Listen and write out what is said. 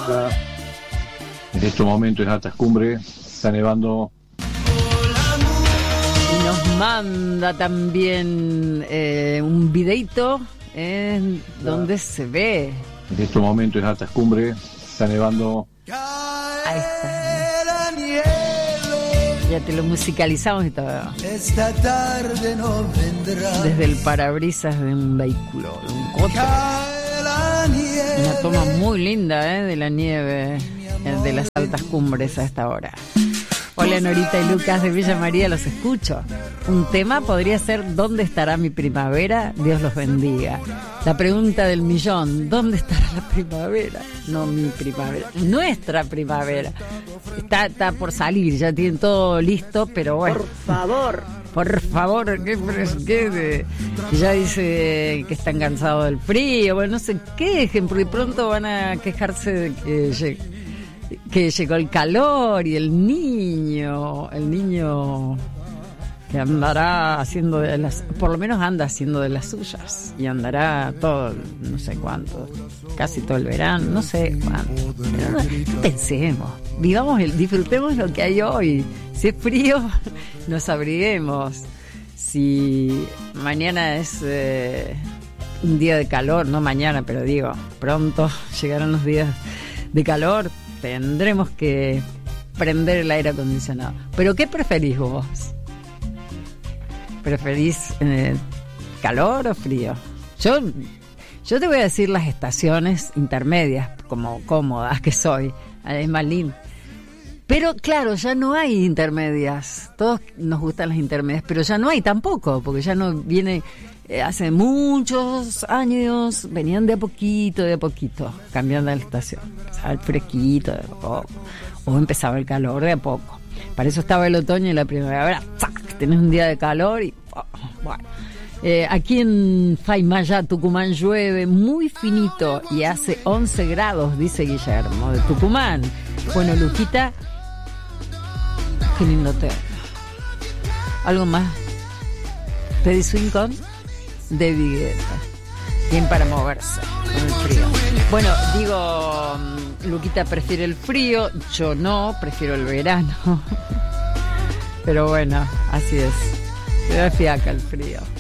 En estos momentos en altas cumbres está nevando. Y nos manda también un videito donde se ve. En estos momentos en altas cumbres está nevando. Ahí está. Ya te lo musicalizamos y todo. Esta tarde no vendrá. Desde el parabrisas de un vehículo, de un coche. Una toma muy linda de la nieve de las altas cumbres a esta hora. Hola Norita y Lucas de Villa María, los escucho. Un tema podría ser ¿dónde estará mi primavera? Dios los bendiga. La pregunta del millón, ¿dónde estará la primavera? No mi primavera, nuestra primavera. Está por salir, ya tienen todo listo, pero bueno. Por favor, ¿qué? Ya dice que están cansados del frío, bueno, no se quejen, porque pronto van a quejarse de que llegó el calor y el niño que andará haciendo por lo menos anda haciendo de las suyas y andará todo, no sé cuánto, casi todo el verano, no sé cuánto. Pero no pensemos, disfrutemos lo que hay hoy. Si es frío, nos abriguemos. Si mañana es un día de calor, no mañana, pero digo, pronto llegarán los días de calor, tendremos que prender el aire acondicionado. ¿Pero qué preferís vos? ¿Preferís calor o frío? Yo te voy a decir las estaciones intermedias, como cómodas que soy. Es más lindo. Pero claro, ya no hay intermedias. Todos nos gustan las intermedias, pero ya no hay tampoco, porque ya no viene... hace muchos años venían de a poquito, cambiando la estación. Empezaba el fresquito de a poco, o empezaba el calor de a poco. Para eso estaba el otoño y la primavera. Ahora, ¡zac!, tenés un día de calor y bueno. Aquí en Faimaya, Tucumán, llueve muy finito y hace 11 grados, dice Guillermo, de Tucumán. Bueno, Luquita, qué lindo tema. ¿Algo más? ¿Pedí swing con? De Vigueta. Bien para moverse con el frío. Bueno, digo, Luquita prefiere el frío, yo no, prefiero el verano. Pero bueno, así es. Me da fiaca el frío.